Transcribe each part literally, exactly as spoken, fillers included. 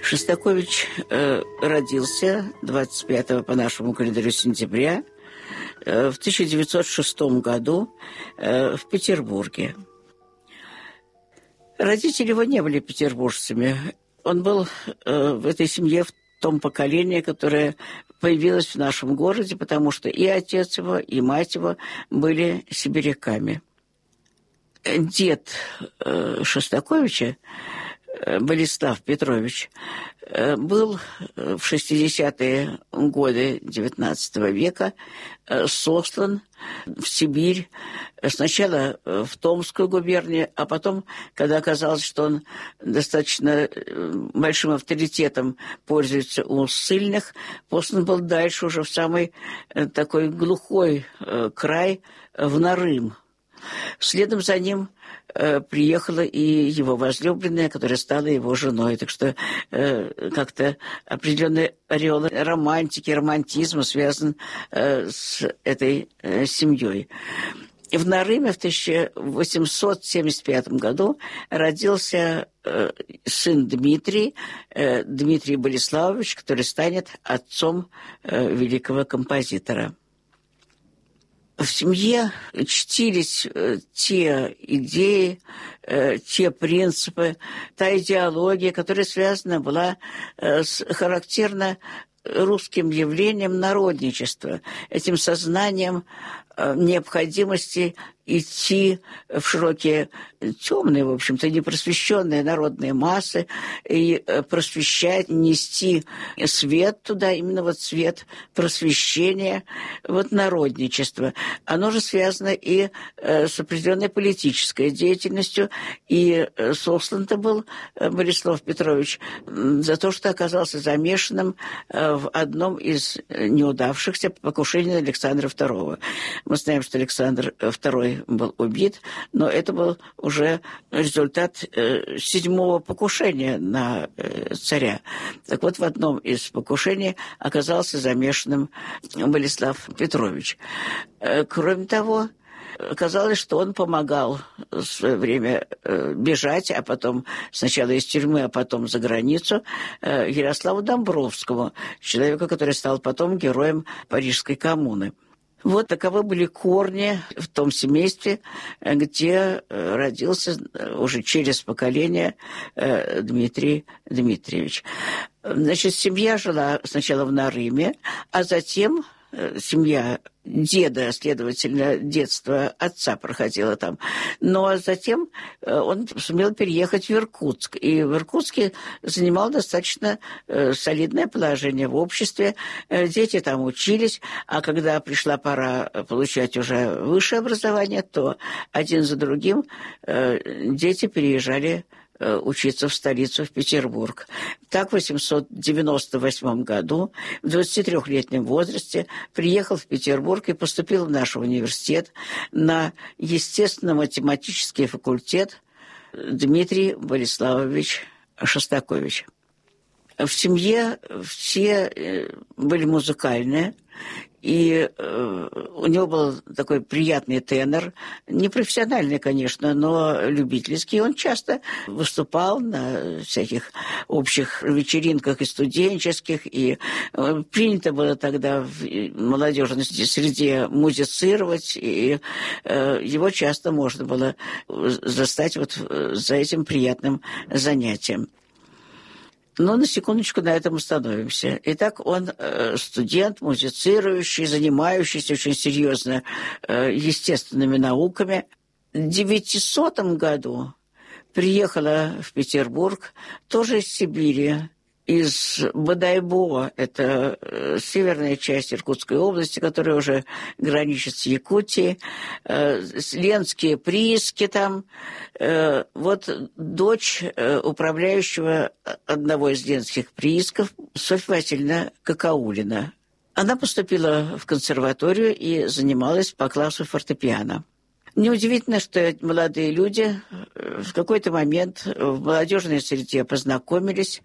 Шостакович э, родился двадцать пятого по нашему календарю сентября э, в тысяча девятьсот шестом году э, в Петербурге. Родители его не были петербуржцами. Он был э, в этой семье в том поколении, которое появилось в нашем городе, потому что и отец его, и мать его были сибиряками. Дед э, Шостаковича, Болеслав Петрович, был в шестидесятые годы девятнадцатого века сослан в Сибирь, сначала в Томскую губернию, а потом, когда оказалось, что он достаточно большим авторитетом пользуется у ссыльных, послан был дальше уже в самый такой глухой край, в Нарым. Следом за ним э, приехала и его возлюбленная, которая стала его женой. Так что э, как-то определенный ореол романтики, романтизма связан э, с этой э, семьей. В Нарыме в тысяча восемьсот семьдесят пятом году родился э, сын Дмитрий, э, Дмитрий Болеславович, который станет отцом э, великого композитора. В семье чтились э, те идеи, э, те принципы, та идеология, которая связана была э, с характерно русским явлением народничества, этим сознанием э, необходимости идти в широкие, темные, в общем-то, непросвещенные народные массы и просвещать, нести свет туда, именно вот свет просвещения, вот народничества. Оно же связано и с определенной политической деятельностью, и сослан-то был Болеслав Петрович за то, что оказался замешанным в одном из неудавшихся покушений на Александра второго. Мы знаем, что Александр второй был убит, но это был уже результат э, седьмого покушения на э, царя. Так вот, в одном из покушений оказался замешанным Болеслав Петрович. Э, кроме того, оказалось, что он помогал в свое время э, бежать, а потом сначала из тюрьмы, а потом за границу, э, Ярославу Домбровскому, человеку, который стал потом героем Парижской коммуны. Вот таковы были корни в том семействе, где родился уже через поколение Дмитрий Дмитриевич. Значит, семья жила сначала в Нарыме, а затем семья деда, следовательно, детство отца проходило там. Но затем он сумел переехать в Иркутск. И в Иркутске занимал достаточно солидное положение в обществе. Дети там учились, а когда пришла пора получать уже высшее образование, то один за другим дети переезжали учиться в столицу, в Петербург. Так в восемьсот девяносто восьмом году, в двадцатитрёхлетнем возрасте, приехал в Петербург и поступил в наш университет на естественно-математический факультет Дмитрий Болеславович Шостакович. В семье все были музыкальные, и э, у него был такой приятный тенор, не профессиональный, конечно, но любительский. Он часто выступал на всяких общих вечеринках и студенческих, и э, принято было тогда в молодежной среде музицировать, и э, его часто можно было застать вот за этим приятным занятием. Но на секундочку на этом остановимся. Итак, он э, студент, музицирующий, занимающийся очень серьезно э, естественными науками. В девятисотом году приехала в Петербург, тоже из Сибири, из Бодайбо, это э, северная часть Иркутской области, которая уже граничит с Якутией, э, Ленские прииски там. Э, вот дочь э, управляющего одного из ленских приисков, Софья Васильевна Какаулина. Она поступила в консерваторию и занималась по классу фортепиано. Неудивительно, что молодые люди в какой-то момент в молодежной среде познакомились.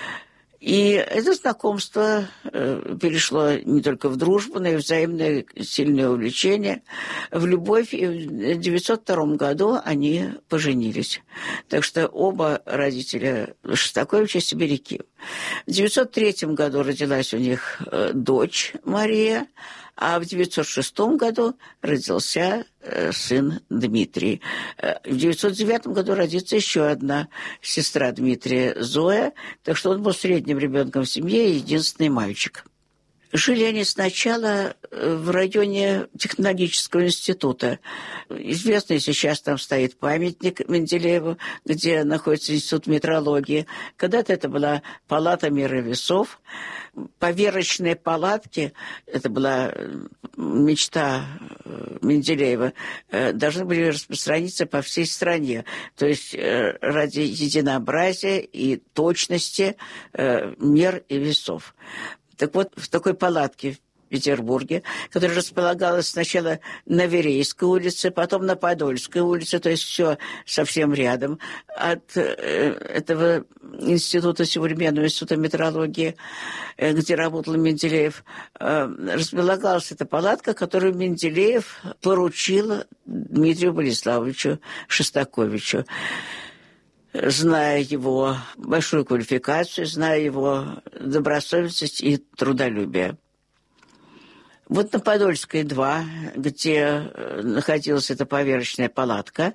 И это знакомство э, перешло не только в дружбу, но и в взаимное сильное увлечение, в любовь. И в девятьсот втором году они поженились. Так что оба родителя Шостаковича сибиряки. В девятьсот третьем году родилась у них дочь Мария, а в девятьсот шестом году родился сын Дмитрий. В девятьсот девятом году родится еще одна сестра Дмитрия, Зоя, так что он был средним ребенком в семье и единственный мальчик. Жили они сначала в районе технологического института. Известно, сейчас там стоит памятник Менделееву, где находится институт метрологии. Когда-то это была палата мера весов. Поверочные палатки, это была мечта Менделеева, должны были распространиться по всей стране. То есть ради единообразия и точности мер и весов. Так вот, в такой палатке в Петербурге, которая располагалась сначала на Верейской улице, потом на Подольской улице, то есть все совсем рядом от этого института, современного института метрологии, где работал Менделеев, располагалась эта палатка, которую Менделеев поручил Дмитрию Болеславовичу Шостаковичу. Зная его большую квалификацию, зная его добросовестность и трудолюбие. Вот на Подольской два, где находилась эта поверочная палатка,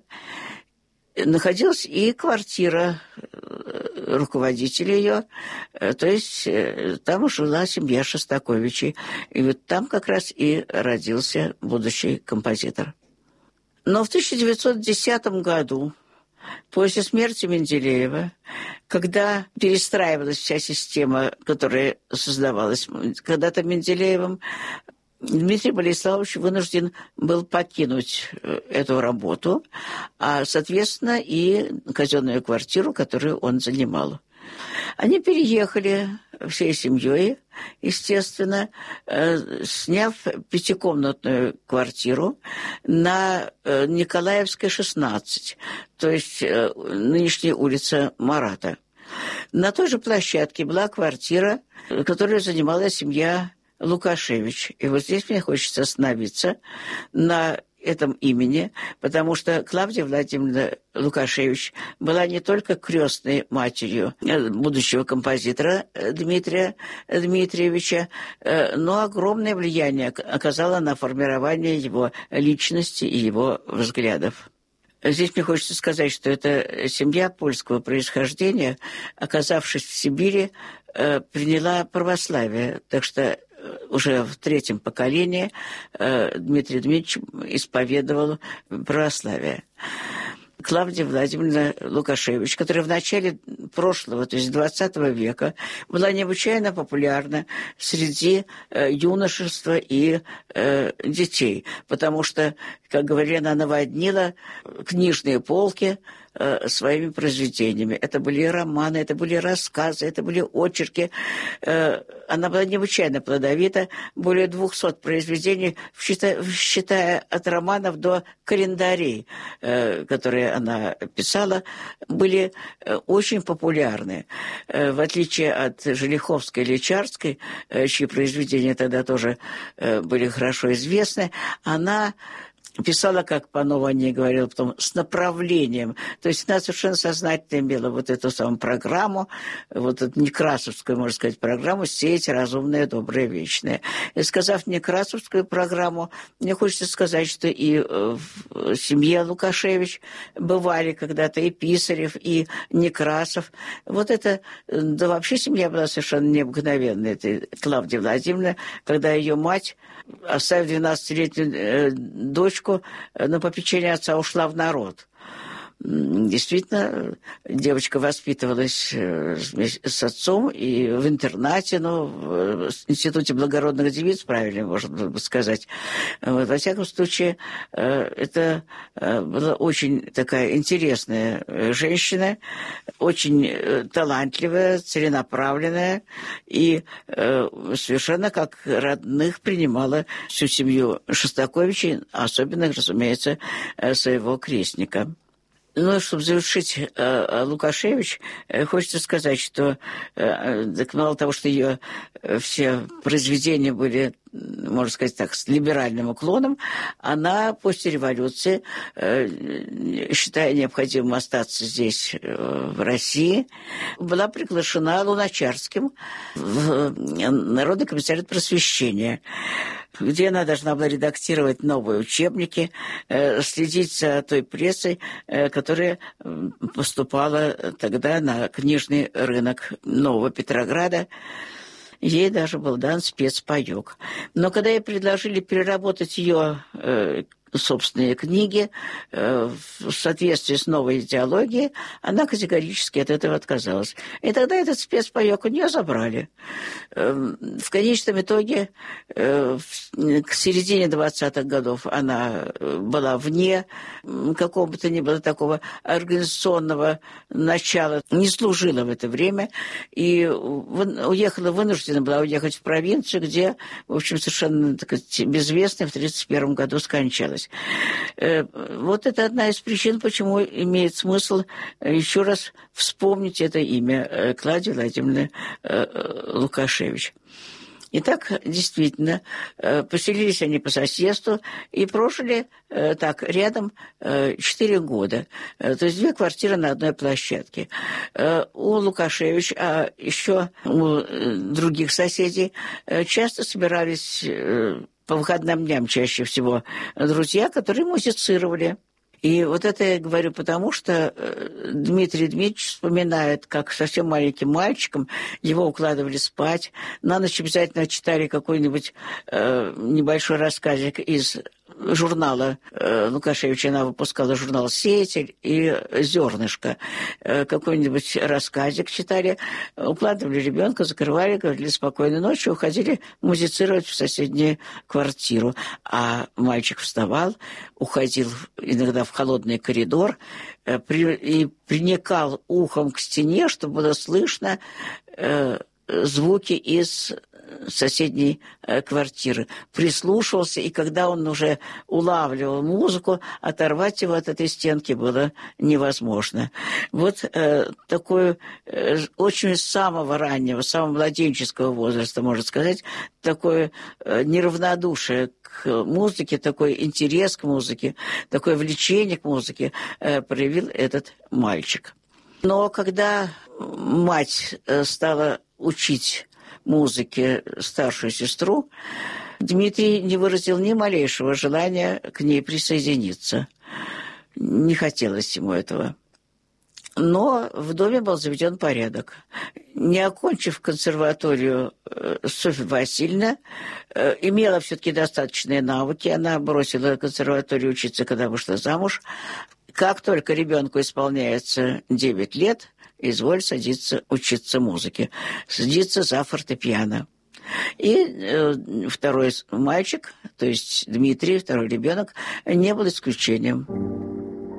находилась и квартира руководителя ее, то есть там жила семья Шостаковичей. И вот там как раз и родился будущий композитор. Но в тысяча девятьсот десятом году, после смерти Менделеева, когда перестраивалась вся система, которая создавалась когда-то Менделеевым, Дмитрий Болеславович вынужден был покинуть эту работу, а, соответственно, и казенную квартиру, которую он занимал. Они переехали всей семьей, естественно, сняв пятикомнатную квартиру на Николаевской, шестнадцать, то есть нынешняя улица Марата. На той же площадке была квартира, которую занимала семья Лукашевич. И вот здесь мне хочется остановиться на этом имени, потому что Клавдия Владимировна Лукашевич была не только крестной матерью будущего композитора Дмитрия Дмитриевича, но огромное влияние оказала на формирование его личности и его взглядов. Здесь мне хочется сказать, что это семья польского происхождения, оказавшись в Сибири, приняла православие, так что уже в третьем поколении Дмитрий Дмитриевич исповедовал православие. Клавдия Владимировна Лукашевич, которая в начале прошлого, то есть двадцатого века, была необычайно популярна среди э, юношества и э, детей, потому что, как говорили, она наводнила книжные полки э, своими произведениями. Это были романы, это были рассказы, это были очерки. Э, она была необычайно плодовита, более двухсот произведений, считая, считая от романов до календарей, э, которые она писала, были очень популярны. В отличие от Желиховской или Чарской, чьи произведения тогда тоже были хорошо известны, она писала, как Панова о ней говорила потом, с направлением. То есть она совершенно сознательно имела вот эту самую программу, вот эту некрасовскую, можно сказать, программу «Сеять разумное, доброе, вечное». И сказав некрасовскую программу, мне хочется сказать, что и в семье Лукашевич бывали когда-то и Писарев, и Некрасов. Вот это, да вообще семья была совершенно необыкновенная, это Клавдия Владимировна, когда ее мать, оставив двенадцатилетнюю дочку, на попечение отца ушла в народ. Действительно, девочка воспитывалась с отцом и в интернате, но в институте благородных девиц, правильно можно сказать. Вот, во всяком случае, это была очень такая интересная женщина, очень талантливая, целенаправленная и совершенно как родных принимала всю семью Шостаковичей, особенно, разумеется, своего крестника. Ну, чтобы завершить э, Лукашевич, э, хочется сказать, что э, так мало того, что ее э, все произведения были, можно сказать так, с либеральным уклоном, она после революции, э, считая необходимым остаться здесь, э, в России, была приглашена Луначарским в Народный комиссариат просвещения, где она должна была редактировать новые учебники, э, следить за той прессой, э, которая поступала тогда на книжный рынок Нового Петрограда. Ей даже был дан спецпаёк. Но когда ей предложили переработать ее э, собственные книги э, в соответствии с новой идеологией, она категорически от этого отказалась. И тогда этот спецпаёк у нее забрали. Э, в конечном итоге э, в, к середине двадцатых годов она была вне какого бы то ни было такого организационного начала, не служила в это время и уехала, вынуждена была уехать в провинцию, где, в общем, совершенно так сказать, безвестно в тридцать первом году скончалась. Вот это одна из причин, почему имеет смысл еще раз вспомнить это имя Клавдии Владимировны Лукашевич. Итак, действительно, поселились они по соседству и прожили так рядом четыре года. То есть две квартиры на одной площадке. У Лукашевич, а еще у других соседей часто собирались по выходным дням чаще всего друзья, которые музицировали. И вот это я говорю потому, что Дмитрий Дмитриевич вспоминает, как совсем маленьким мальчиком его укладывали спать. На ночь обязательно читали какой-нибудь э, небольшой рассказик из журнала э, Лукашевича. Она выпускала журнал «Сеятель» и «Зернышко». Э, какой-нибудь рассказик читали, укладывали ребенка, закрывали, говорили спокойной ночи, уходили музицировать в соседнюю квартиру. А мальчик вставал, уходил иногда в холодный коридор э, при, и приникал ухом к стене, чтобы было слышно э, звуки из соседней э, квартиры. Прислушивался, и когда он уже улавливал музыку, оторвать его от этой стенки было невозможно. Вот э, такое э, очень с самого раннего, самого младенческого возраста, можно сказать, такое э, неравнодушие к музыке, такой интерес к музыке, такое влечение к музыке э, проявил этот мальчик. Но когда мать э, стала учить музыке старшую сестру, Дмитрий не выразил ни малейшего желания к ней присоединиться. Не хотелось ему этого. Но в доме был заведен порядок. Не окончив консерваторию, Софья Васильевна имела все-таки достаточные навыки. Она бросила консерваторию учиться, когда вышла замуж. Как только ребенку исполняется девять лет, изволь садиться учиться музыке, садиться за фортепиано. И э, второй мальчик, то есть Дмитрий, второй ребенок, не был исключением.